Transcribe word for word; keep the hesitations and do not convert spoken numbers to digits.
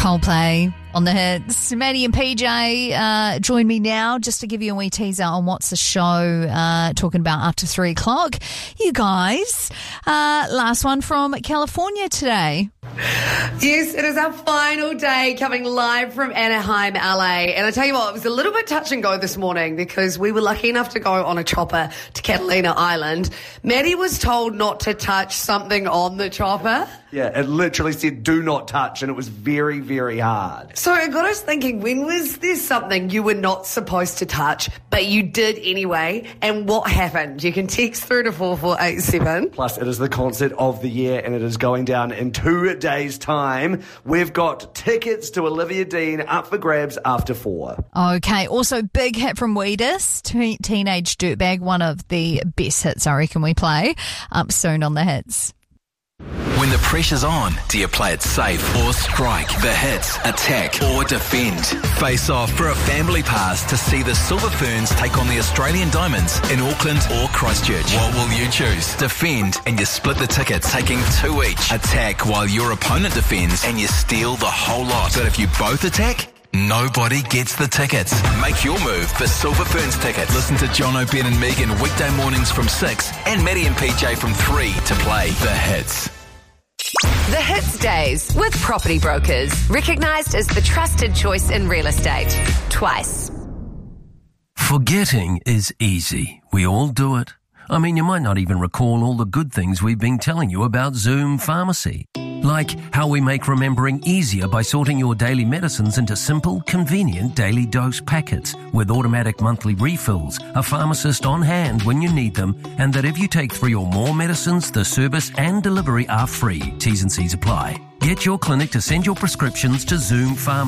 Coldplay on the hits. Maddie and P J uh, join me now just to give you a wee teaser on what's the show uh, talking about after three o'clock. You guys, uh, last one from California today. Yes, it is our final day coming live from Anaheim, L A. And I tell you what, it was a little bit touch and go this morning because we were lucky enough to go on a chopper to Catalina Island. Maddie was told not to touch something on the chopper. Yeah, it literally said do not touch, and it was very, very hard. So it got us thinking, when was there something you were not supposed to touch, but you did anyway? And what happened? You can text through to four four eight seven. Plus, it is the concert of the year, and it is going down in two days' time. We've got tickets to Olivia Dean up for grabs after four. Okay, also big hit from Weedus, Te- Teenage Dirtbag, one of the best hits I reckon we play, up soon on the hits. When the pressure's on, do you play it safe or strike? The hits, attack or defend? Face off for a family pass to see the Silver Ferns take on the Australian Diamonds in Auckland or Christchurch. What will you choose? Defend and you split the tickets, taking two each. Attack while your opponent defends and you steal the whole lot. But if you both attack, nobody gets the tickets. Make your move for Silver Ferns tickets. Listen to John O'Ben and Megan weekday mornings from six and Maddie and P J from three to play the hits. The Hits Days with Property Brokers, recognised as the trusted choice in real estate. Twice. Forgetting is easy. We all do it. I mean, you might not even recall all the good things we've been telling you about Zoom Pharmacy. Like how we make remembering easier by sorting your daily medicines into simple, convenient daily dose packets with automatic monthly refills, a pharmacist on hand when you need them, and that if you take three or more medicines, the service and delivery are free. T's and C's apply. Get your clinic to send your prescriptions to Zoom Pharmacy.